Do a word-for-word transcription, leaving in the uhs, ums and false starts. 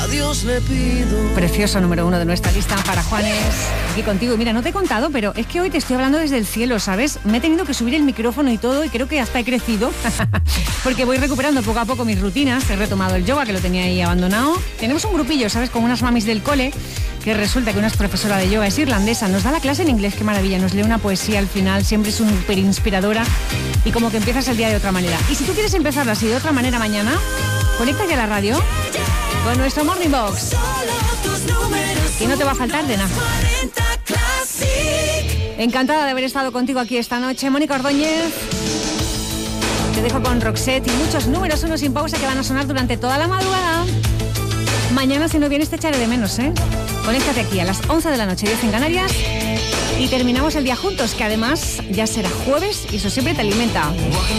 a Dios le pido. Precioso número uno de nuestra lista para Juanes. Aquí contigo. Mira, no te he contado, pero es que hoy te estoy hablando desde el cielo, ¿sabes? Me he tenido que subir el micrófono y todo y creo que hasta he crecido. Porque voy recuperando poco a poco mis rutinas. He retomado el yoga, que lo tenía ahí abandonado. Tenemos un grupillo, ¿sabes? Con unas mamis del cole, que resulta que una es profesora de yoga, es irlandesa. Nos da la clase en inglés, qué maravilla. Nos lee una poesía al final, siempre es súper inspiradora. Y como que empiezas el día de otra manera. Y si tú quieres empezarlo así de otra manera mañana, conecta ya a la radio con nuestro Morning Box. Y no te va a faltar de nada. Encantada de haber estado contigo aquí esta noche, Mónica Ordóñez. Te dejo con Roxette y muchos números uno sin pausa que van a sonar durante toda la madrugada. Mañana, si no vienes, te echaré de menos, ¿eh? Conéctate aquí a las once de la noche, diez en Canarias. Y terminamos el día juntos, que además ya será jueves y eso siempre te alimenta.